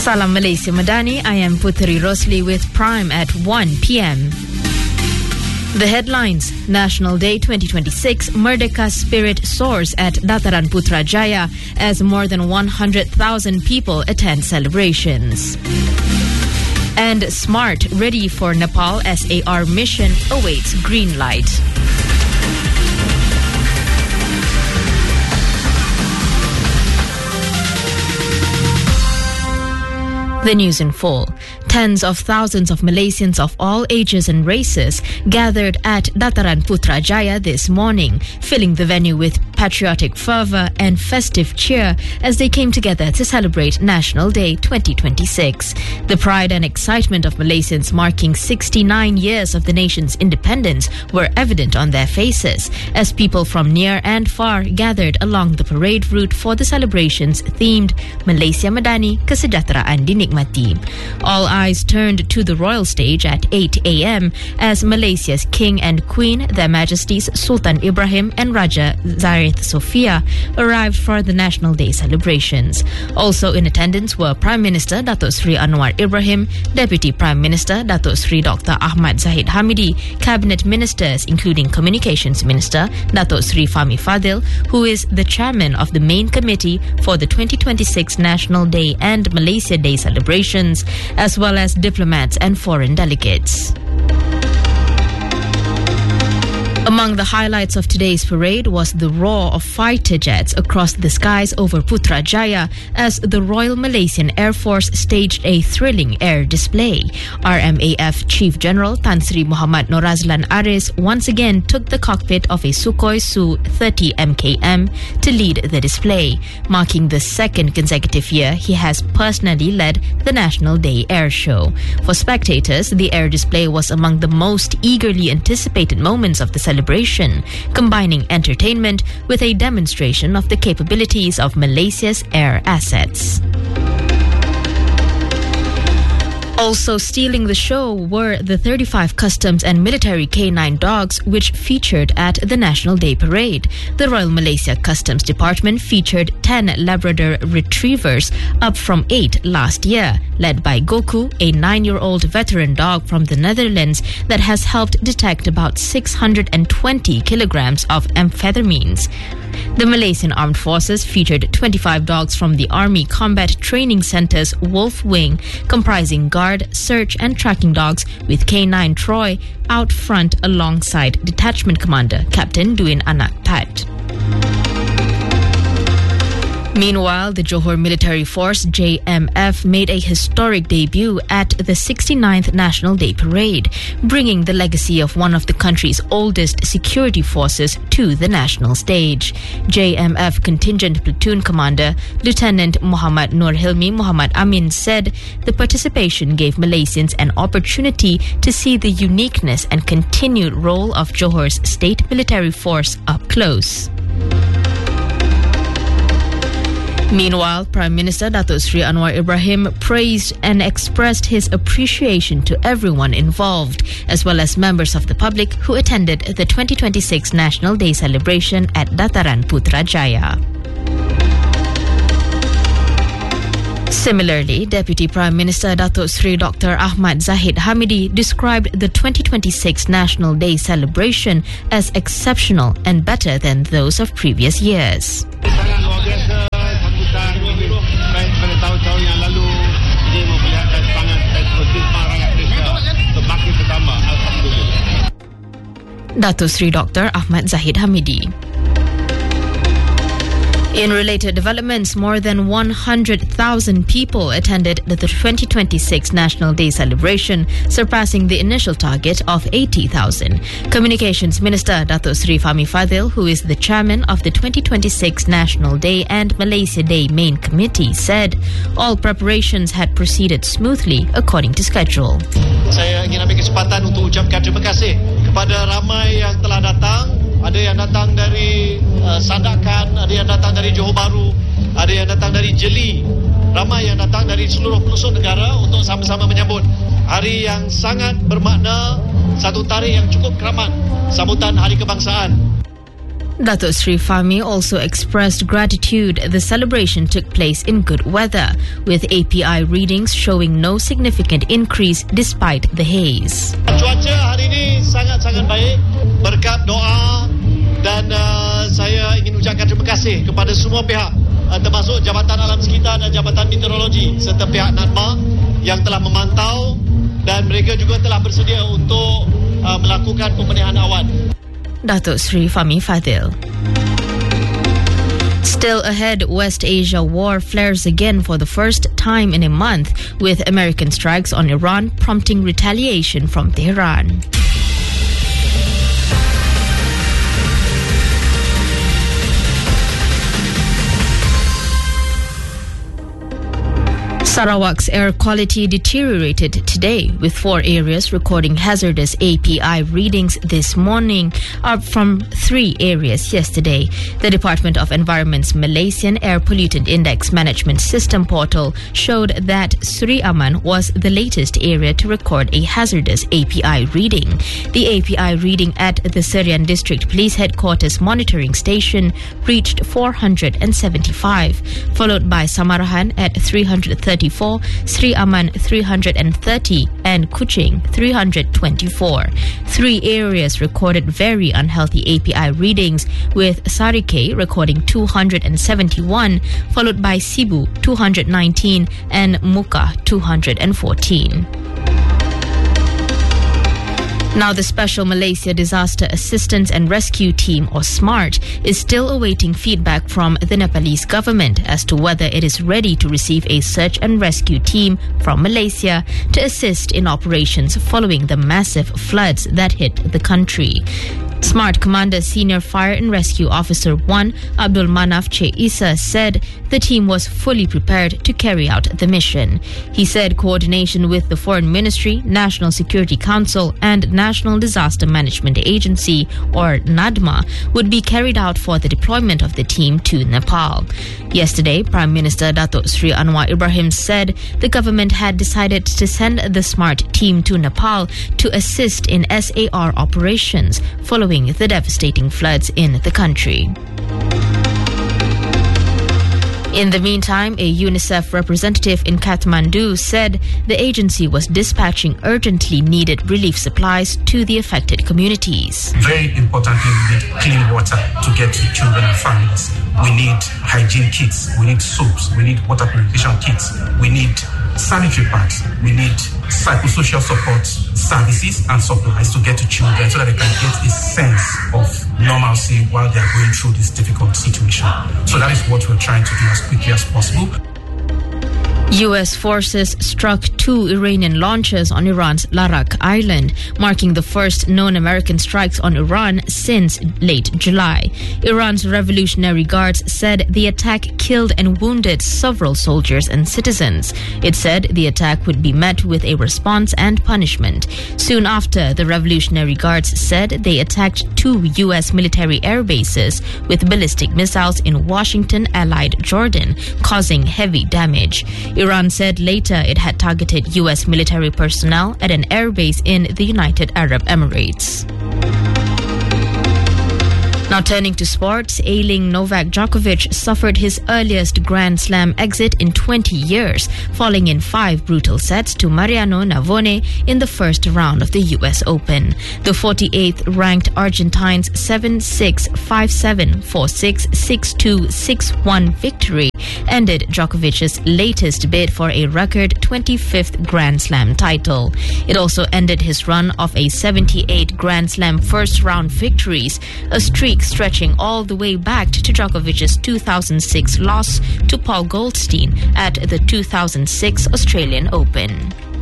Salam Malaysia Madani, I am Puteri Rosli with Prime at 1 p.m. The headlines: National Day 2026, Merdeka spirit soars at Dataran Putrajaya as more than 100,000 people attend celebrations. And Smart, ready for Nepal SAR mission, awaits green light. The news in full. Tens of thousands of Malaysians of all ages and races gathered at Dataran Putrajaya this morning, filling the venue with patriotic fervour and festive cheer as they came together to celebrate National Day 2026. The pride and excitement of Malaysians marking 69 years of the nation's independence were evident on their faces as people from near and far gathered along the parade route for the celebrations themed Malaysia Madani, Kesejahteraan Dinikmati. All eyes turned to the royal stage at 8 a.m. as Malaysia's King and Queen, Their Majesties Sultan Ibrahim and Raja Zarith Sofia, arrived for the National Day celebrations. Also in attendance were Prime Minister Datuk Seri Anwar Ibrahim, Deputy Prime Minister Datuk Seri Dr. Ahmad Zahid Hamidi, Cabinet Ministers including Communications Minister Datuk Seri Fahmi Fadil, who is the Chairman of the Main Committee for the 2026 National Day and Malaysia Day celebrations, as well as diplomats and foreign delegates. Among the highlights of today's parade was the roar of fighter jets across the skies over Putrajaya as the Royal Malaysian Air Force staged a thrilling air display. RMAF Chief General Tan Sri Muhammad Norazlan Aris once again took the cockpit of a Sukhoi Su-30 MKM to lead the display, marking the second consecutive year he has personally led the National Day Air Show. For spectators, the air display was among the most eagerly anticipated moments of the celebration, combining entertainment with a demonstration of the capabilities of Malaysia's air assets. Also stealing the show were the 35 customs and military K9 dogs which featured at the National Day Parade. The Royal Malaysia Customs Department featured 10 Labrador Retrievers, up from 8 last year, led by Goku, a 9-year-old veteran dog from the Netherlands that has helped detect about 620 kilograms of amphetamines. The Malaysian Armed Forces featured 25 dogs from the Army Combat Training Centre's Wolf Wing, comprising guard, search and tracking dogs, with K9 Troy out front alongside Detachment Commander Captain Duin Anak Tat. Meanwhile, the Johor Military Force JMF made a historic debut at the 69th National Day Parade, bringing the legacy of one of the country's oldest security forces to the national stage. JMF Contingent Platoon Commander Lieutenant Muhammad Nur Hilmi Muhammad Amin said the participation gave Malaysians an opportunity to see the uniqueness and continued role of Johor's state military force up close. Meanwhile, Prime Minister Datuk Seri Anwar Ibrahim praised and expressed his appreciation to everyone involved, as well as members of the public who attended the 2026 National Day celebration at Dataran Putrajaya. Similarly, Deputy Prime Minister Datuk Seri Dr. Ahmad Zahid Hamidi described the 2026 National Day celebration as exceptional and better than those of previous years. Tahun-tahun yang lalu ini memperlihatkan semangat dan optimisme rakyat Malaysia semakin bertambah, alhamdulillah. Datuk Seri Dr. Ahmad Zahid Hamidi. In related developments, more than 100,000 people attended the 2026 National Day celebration, surpassing the initial target of 80,000. Communications Minister Datuk Seri Fahmi Fadil, who is the chairman of the 2026 National Day and Malaysia Day Main Committee, said all preparations had proceeded smoothly according to schedule. Saya ingin ambil kesempatan untuk ucapkan terima kasih kepada ramai yang telah datang. Ada yang datang dari Sandakan, ada yang datang dari Johor Bahru, ada yang datang dari Jeli. Ramai yang datang dari seluruh pelosok negara untuk sama-sama menyambut hari yang sangat bermakna, satu tarikh yang cukup keramat, sambutan Hari Kebangsaan. Dato Sri Fahmi also expressed gratitude the celebration took place in good weather, with API readings showing no significant increase despite the haze. Cuaca hari ini sangat-sangat baik berkat doa dan saya ingin ucapkan terima kasih kepada semua pihak termasuk Jabatan Alam Sekitar dan Jabatan Meteorologi serta pihak NADMA yang telah memantau dan mereka juga telah bersedia untuk melakukan pembenihan awan. Dato Sri Fahmi Fadil. Still ahead, West Asia war flares again for the first time in a month, with American strikes on Iran prompting retaliation from Tehran. Sarawak's air quality deteriorated today, with 4 areas recording hazardous API readings this morning, up from 3 areas yesterday. The Department of Environment's Malaysian Air Pollutant Index Management System portal showed that Sri Aman was the latest area to record a hazardous API reading. The API reading at the Serian District Police Headquarters monitoring station reached 475, followed by Samarahan at 334, Sri Aman 330 and Kuching 324. 3 areas recorded very unhealthy API readings, with Sarike recording 271, followed by Sibu 219 and Muka 214. Now, the Special Malaysia Disaster Assistance and Rescue Team, or SMART, is still awaiting feedback from the Nepalese government as to whether it is ready to receive a search and rescue team from Malaysia to assist in operations following the massive floods that hit the country. SMART Commander Senior Fire and Rescue Officer 1 Abdul Manaf Che Issa said the team was fully prepared to carry out the mission. He said coordination with the Foreign Ministry, National Security Council and National Disaster Management Agency, or NADMA, would be carried out for the deployment of the team to Nepal. Yesterday, Prime Minister Datuk Sri Anwar Ibrahim said the government had decided to send the SMART team to Nepal to assist in SAR operations following the devastating floods in the country. In the meantime, a UNICEF representative in Kathmandu said the agency was dispatching urgently needed relief supplies to the affected communities. Very importantly, we need clean water to get to children and families. We need hygiene kits, we need soaps, we need water purification kits, we need sanitary pads, we need psychosocial support services and supplies to get to children so that they can get a sense of normalcy while they are going through this difficult situation. So that is what we're trying to do as quickly as possible. U.S. forces struck 2 Iranian launchers on Iran's Larak Island, marking the first known American strikes on Iran since late July. Iran's Revolutionary Guards said the attack killed and wounded several soldiers and citizens. It said the attack would be met with a response and punishment. Soon after, the Revolutionary Guards said they attacked 2 U.S. military air bases with ballistic missiles in Washington-allied Jordan, causing heavy damage. Iran said later it had targeted U.S. military personnel at an airbase in the United Arab Emirates. Now turning to sports, ailing Novak Djokovic suffered his earliest Grand Slam exit in 20 years, falling in 5 brutal sets to Mariano Navone in the first round of the US Open. The 48th ranked Argentine's 7-6, 5-7, 4-6, 6-2, 6-1 victory ended Djokovic's latest bid for a record 25th Grand Slam title. It also ended his run of a 78 Grand Slam first round victories, a streak stretching all the way back to Djokovic's 2006 loss to Paul Goldstein at the 2006 Australian Open.